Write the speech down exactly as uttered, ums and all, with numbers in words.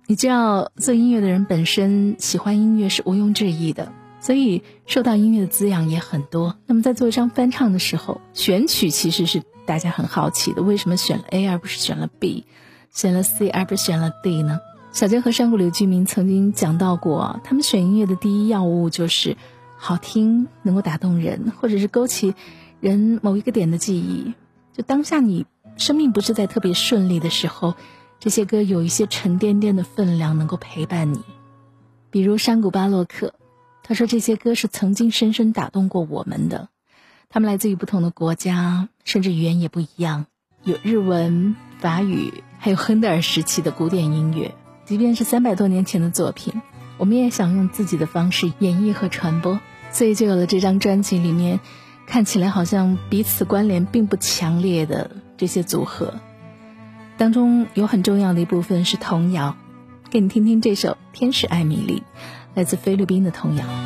你知道做音乐的人本身喜欢音乐是毋庸置疑的，所以受到音乐的滋养也很多。那么在做一张翻唱的时候，选曲其实是大家很好奇的，为什么选了 A 而不是选了 B， 选了 C 而不是选了 D 呢？小娟和山谷柳居民曾经讲到过，他们选音乐的第一要务就是好听，能够打动人，或者是勾起人某一个点的记忆。就当下你生命不是在特别顺利的时候，这些歌有一些沉甸甸的分量能够陪伴你。比如山谷巴洛克，他说这些歌是曾经深深打动过我们的，他们来自于不同的国家，甚至语言也不一样，有日文、法语，还有亨德尔时期的古典音乐。即便是三百多年前的作品，我们也想用自己的方式演绎和传播，所以就有了这张专辑里面看起来好像彼此关联并不强烈的这些组合。当中有很重要的一部分是童谣，给你听听这首《天使艾米丽》，来自菲律宾的童谣。